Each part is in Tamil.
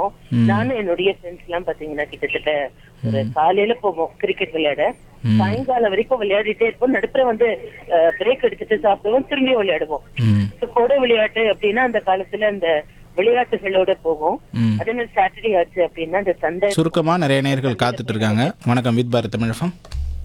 விளையாடுவோம். நானும் என்னுடைய ஃப்ரெண்ட்ஸ் எல்லாம் பாத்தீங்கன்னா கிட்டத்தட்ட ஒரு காலையில போவோம் கிரிக்கெட் விளையாட, சாயங்காலம் வரைக்கும் விளையாடிட்டே இருப்போம். நடுப்புற வந்து பிரேக் எடுத்துட்டு சாப்பிடுவோம், திரும்பி விளையாடுவோம். கோடை விளையாட்டு அப்படின்னா அந்த காலத்துல அந்த விளையாட்டுகளோட போவோம். அதே மாதிரி சாட்டர்டே ஆச்சு அப்படின்னா அந்த சண்டை. சுருக்கமாக நிறைய நேயர்கள் காத்துட்டு இருக்காங்க. வணக்கம் வித் பாரத் தமிழ் FM.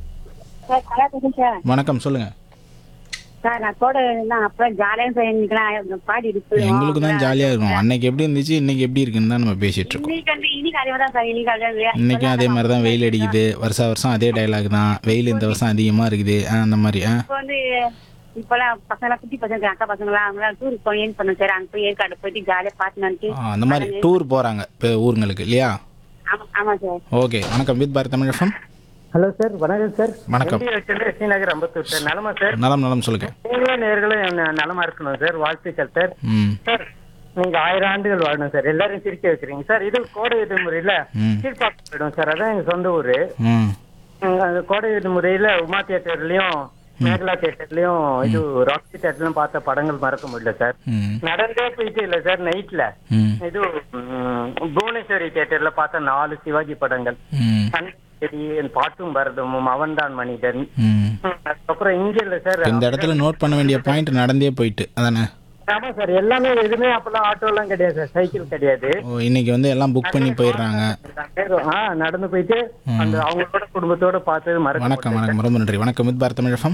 வணக்கம், சொல்லுங்க. சார் நான் கூட அப்புறம் ஜாலியாக பாடி எங்களுக்கு தான் ஜாலியாக இருக்கும். அன்னைக்கு எப்படி இருந்துச்சு, இன்னைக்கு எப்படி இருக்குன்னு தான் நம்ம பேசிட்டு இருக்கோம். இன்னைக்கு அதே தான் சார். இன்னைக்கும் அதே மாதிரி தான் வெயில் அடிக்குது. வருஷம் அதே டைலாக் தான். வெயில் இந்த வருஷம் அதிகமாக இருக்குது. அந்த மாதிரி இப்போ வந்து இப்பெல்லாம் பசங்க குட்டி பசங்க அக்கா பசங்களா அவங்க டூருக்கு போய் ஏன் பண்ணும் சார். அங்கே போய் ஏற்காடு போயிட்டு ஜாலியாக பார்த்துனான்ட்டு அந்த மாதிரி டூர் போகிறாங்க இப்போ ஊருங்களுக்கு இல்லையா? ஆமா சார். ஓகே, வணக்கம் with Bharat Tamil FM. Hello sir, வணக்கம் சார். வணக்கம். ஸ்ரீநகர் அம்பத்தூர் சார். நலமா சார்? நலம் சொல்லுங்க. நேர்களும் நலமா இருக்கணும் சார். வாழ்த்துக்கள் சார். சார் நீங்க 1000 ஆண்டுகள் வாழணும் சார். எல்லாரும் சிரிக்க வைக்கிறீங்க சார். இது கோடை விடுமுறையில கீழ்பாக்கம் போயிடும் சார். அதான் எங்க சொந்த ஊரு. கோடை விடுமுறையில உமா தியேட்டர்லயும் மேகலா தியேட்டர்லயும் இது ராக்கி தியேட்டர்லயும் பார்த்த படங்கள் மறக்க முடியல சார். நடந்தே போயிட்டு இல்ல சார். நைட்ல இது புவனேஸ்வரி தியேட்டர்ல பார்த்த 4 சிவாஜி படங்கள், பாட்டும் பரதமும், அவன்தான் மனிதன். அதுக்கப்புறம் இங்க இல்ல சார். இந்த இடத்துல நோட் பண்ண வேண்டிய பாயிண்ட் நடந்தே போயிட்டு அதானே? ஆமா சார். எல்லாமே எதுவுமே அப்பெல்லாம் ஆட்டோ எல்லாம் கிடையாது சார். சைக்கிள் கிடையாது. இன்னைக்கு வந்து எல்லாம் புக் பண்ணி போயிடுறாங்க. நடந்து போயிட்டு அந்த அவங்களோட குடும்பத்தோட பார்த்தது மறக்க. வணக்கம் ரொம்ப நன்றி. வணக்கம் வித் பாரத் தமிழ் FM.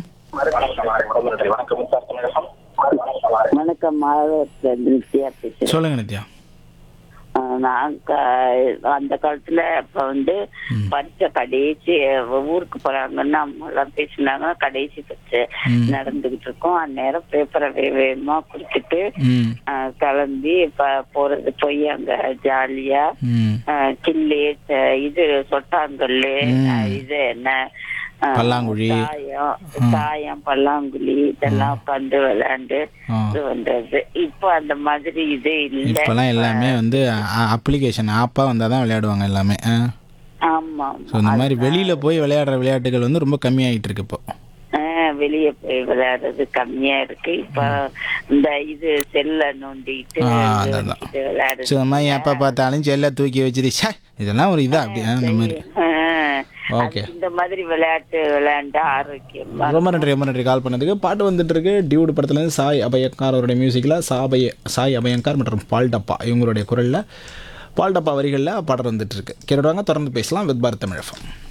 வணக்கம், நித்யா பேசுறேன். சொல்லுங்க நித்யா. நாங்க அந்த காலத்துல இப்ப வந்து பரிச்சை கடைசி ஊருக்கு போறாங்கன்னா அம்மா எல்லாம் பேசினாங்க. கடைசி பரிச்சை நடந்துகிட்டு இருக்கோம். அந்நேரம் பேப்பரை வேகமா குடிச்சிட்டு கிளம்பி போறது போய் அங்க ஜாலியா கில்லி இது சொட்டாங்கல்லு இது என்ன பல்லாங்குழி, தாயம், பல்லாங்குழி இதெல்லாம் உட்காந்து விளையாண்டு வந்தது. இப்போ அந்த மாதிரி இது இல்ல. இப்பெல்லாம் எல்லாமே வந்து அப்ளிகேஷன் ஆப்பா வந்தாதான் விளையாடுவாங்க எல்லாமே. ஆமா, இந்த மாதிரி வெளியில போய் விளையாடுற விளையாட்டுகள் வந்து ரொம்ப கம்மியாயிட்டு இருக்கு இப்போ. வெளியே போய் விளையாடுறது கம்மியா இருக்கு. இப்ப இந்த இது செல்ல நோண்டிட்டு விளையாடுறது. சும்மா எப்ப பார்த்தாலும் செல்ல தூக்கி வச்சிருச்சா, இதெல்லாம் ஒரு இதா அப்படி அந்த மாதிரி. ஓகே, இந்த மாதிரி விளையாட்டு விளையாண்டு ஆரோக்கியமா. ரொம்ப நன்றி கால் பண்ணதுக்கு. பாட்டு வந்துட்டு இருக்கு. டியூட் படத்துல இருந்து சாய் அபயங்கார் அவருடைய மியூசிக்ல சாய் அபயங்கார் மற்றும் பால்டப்பா இவங்களுடைய குரல்ல பால்டப்பா வரிகளில் பாடல் வந்துட்டு இருக்கு. கேட்டுவாங்க. தொடர்ந்து பேசலாம் வித் பாரத் தமிழ் FM.